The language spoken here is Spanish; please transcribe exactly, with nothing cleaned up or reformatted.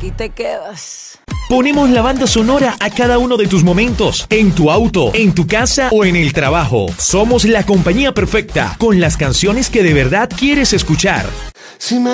aquí te quedas. Ponemos la banda sonora a cada uno de tus momentos, en tu auto, en tu casa o en el trabajo. Somos la compañía perfecta, con las canciones que de verdad quieres escuchar. Si me